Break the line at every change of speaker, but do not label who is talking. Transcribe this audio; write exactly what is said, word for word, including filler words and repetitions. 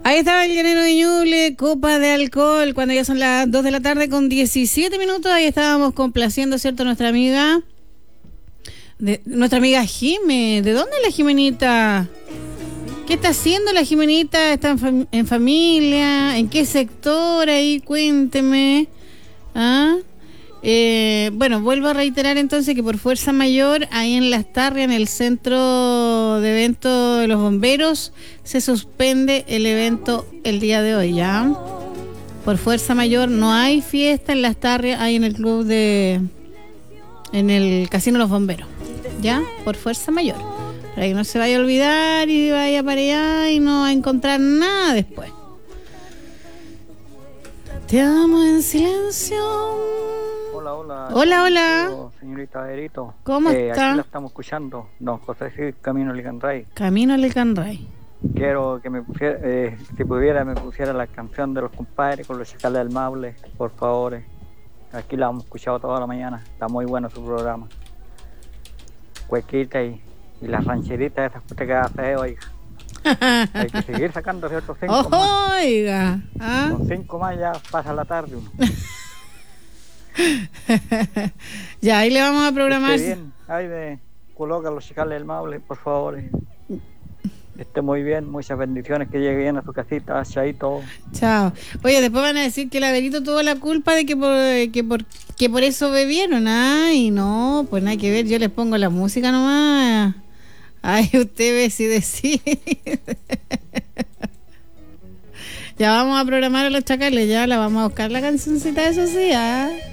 Ahí estaba el llanero de Ñuble, copa de alcohol, cuando ya son las dos de la tarde con diecisiete minutos. Ahí estábamos complaciendo, ¿cierto? Nuestra amiga, de, nuestra amiga Jime. ¿De dónde es la Jimenita? ¿Qué está haciendo la Jimenita? ¿Está en, fam- en familia? ¿En qué sector? Ahí, cuénteme. ¿Ah? Eh, bueno, vuelvo a reiterar entonces que por fuerza mayor, ahí en Las Tarrias, en el centro de eventos de los bomberos, se suspende el evento el día de hoy, ¿ya? Por fuerza mayor no hay fiesta en Las Tarrias, ahí en el club de... en el Casino de los Bomberos, ¿ya? Por fuerza mayor. Para que no se vaya a olvidar y vaya para allá y no va a encontrar nada después. Te amo en silencio.
Hola, hola.
Hola, hola.
Señorita Verito.
¿Cómo
eh,
está?
Aquí la estamos escuchando. Don José Cid, Camino Licanray.
Camino al Canray.
Quiero que me pusiera, eh, si pudiera, me pusiera la canción de los compadres con los chacales del Maule, por favor. Aquí la hemos escuchado toda la mañana. Está muy bueno su programa. Cuequita y, y las rancheritas esas que usted que hace, oiga. Hay que seguir sacando ciertos cinco más.
Oiga. ¿Ah?
Con cinco más ya pasa la tarde uno.
Ya, ahí le vamos a programar.
Esté bien, ahí me coloca los chacales del Maule, por favor. Esté muy bien, muchas bendiciones, que llegue bien a su casita, chaito.
Chao. Oye, después van a decir que el Averito tuvo la culpa de que por, que por, que por eso bebieron. Ay, no, pues nada que ver, yo les pongo la música nomás. Ay, usted ve si decide. Ya vamos a programar a los chacales, ya la vamos a buscar la cancioncita, eso sí, ¿ah?